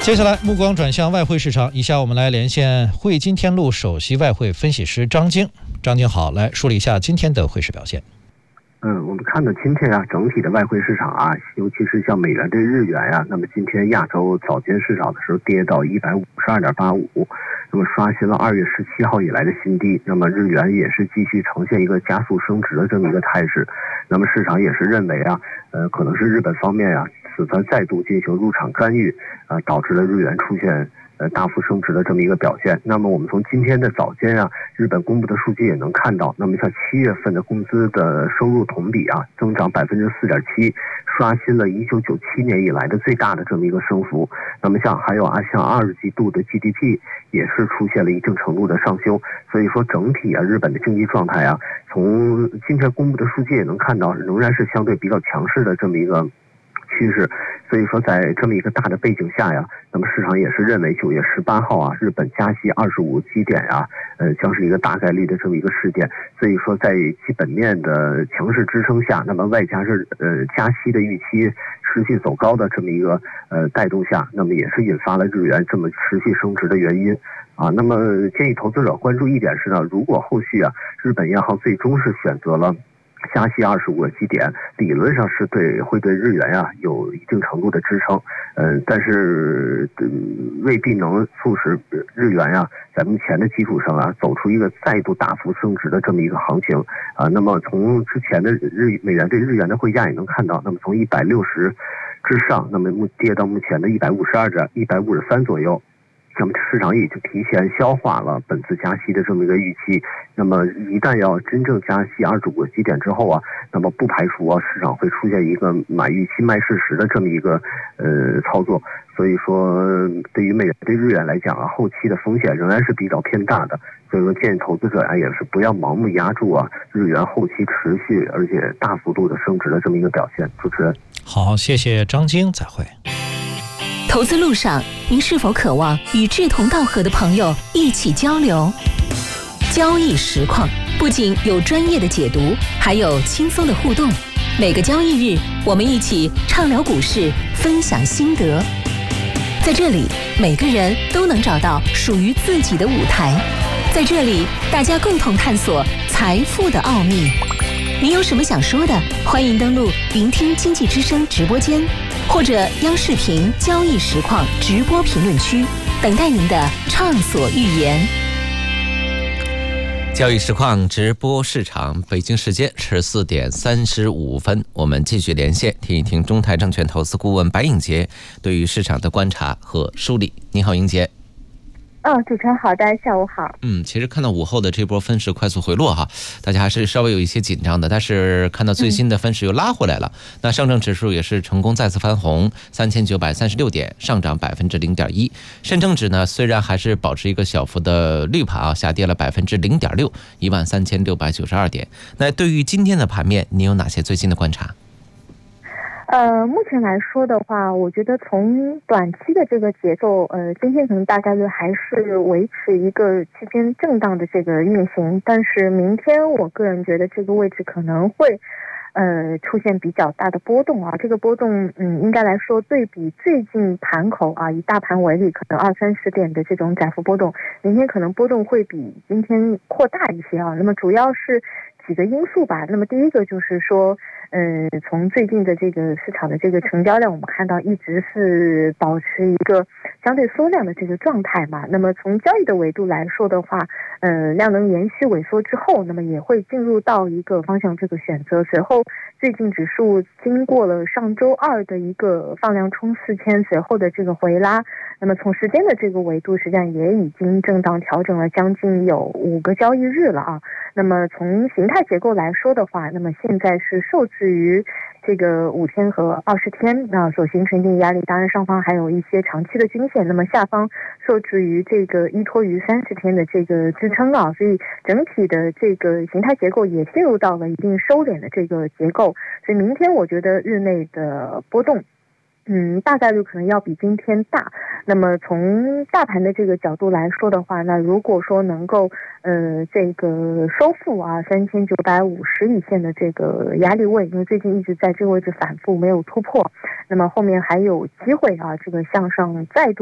接下来目光转向外汇市场，以下我们来连线汇金天路首席外汇分析师张晶。张晶好，来梳理一下今天的汇市表现。 我们看到今天整体的外汇市场尤其是像美元对日元那么今天亚洲早间市场的时候跌到152.85，那么刷新了2月17号以来的新低。那么日元也是继续呈现一个加速升值的这么一个态势。那么市场也是认为可能是日本方面此番再度进行入场干预，导致了日元出现大幅升值的这么一个表现。那么我们从今天的早间日本公布的数据也能看到，那么像7月份的工资的收入同比增长4.7%，刷新了1997年以来的最大的这么一个升幅。那么像二季度的 GDP 也是出现了一定程度的上修。所以说整体日本的经济状态从今天公布的数据也能看到，仍然是相对比较强势的这么一个趋势。所以说在这么一个大的背景下那么市场也是认为9月18号日本加息25基点将是一个大概率的这么一个事件。所以说在基本面的强势支撑下，那么外加是加息的预期持续走高的这么一个带动下，那么也是引发了日元这么持续升值的原因那么建议投资者关注一点是如果后续日本央行最终是选择了加息25个基点，理论上是会对日元有一定程度的支撑，但是未必能促使日元在目前的基础上走出一个再度大幅升值的这么一个行情那么从之前的美元对日元的汇价也能看到，那么从160之上，那么跌到目前的153左右。那么市场也就提前消化了本次加息的这么一个预期。那么一旦要真正加息25个基点之后那么不排除市场会出现一个买预期卖事实的这么一个操作。所以说对于美元对日元来讲后期的风险仍然是比较偏大的。所以说建议投资者也是不要盲目押注日元后期持续而且大幅度的升值的这么一个表现。主持人好，谢谢张晶，再会。 投资路上，您是否渴望与志同道合的朋友一起交流？交易实况不仅有专业的解读，还有轻松的互动。每个交易日，我们一起畅聊股市，分享心得。在这里，每个人都能找到属于自己的舞台。在这里，大家共同探索财富的奥秘。您有什么想说的？欢迎登录聆听经济之声直播间，或者央视频交易实况直播评论区，等待您的畅所欲言。 交易实况直播市场，北京时间14点35分，我们继续连线，听一听中泰证券投资顾问白颖杰对于市场的观察和梳理。你好，颖杰。 主持人好，大家下午好。 其实看到午后的这波分时快速回落大家还是稍微有一些紧张的，但是看到最新的分时又拉回来了。那上证指数也是成功再次翻红，3936点，上涨0.1%。深证指呢，虽然还是保持一个小幅的绿盘下跌了0.6%， 13692点。那对于今天的盘面，你有哪些最新的观察？ 目前来说的话，我觉得从短期的这个节奏，今天可能大概率还是维持一个区间震荡的这个运行，但是明天我个人觉得这个位置可能会出现比较大的波动这个波动应该来说对比最近盘口以大盘为例，可能20-30点的这种窄幅波动，明天可能波动会比今天扩大一些那么主要是几个因素吧。那么第一个就是说从最近的这个市场的这个成交量，我们看到一直是保持一个相对缩量的这个状态嘛。那么从交易的维度来说的话，量能延续萎缩之后，那么也会进入到一个方向这个选择。随后最近指数经过了上周二的一个放量冲4000，随后的这个回拉，那么从时间的这个维度，实际上也已经震荡调整了将近有5个交易日了那么从形态结构来说的话，那么现在是受制于这个5天和20天所形成的压力，当然上方还有一些长期的均线，那么下方受制于这个依托于30天的这个支撑所以整体的这个形态结构也进入到了一定收敛的这个结构。所以明天我觉得日内的波动大概率可能要比今天大。那么从大盘的这个角度来说的话，那如果说能够这个收复3950以线的这个压力位，因为最近一直在这个位置反复没有突破，那么后面还有机会这个向上再度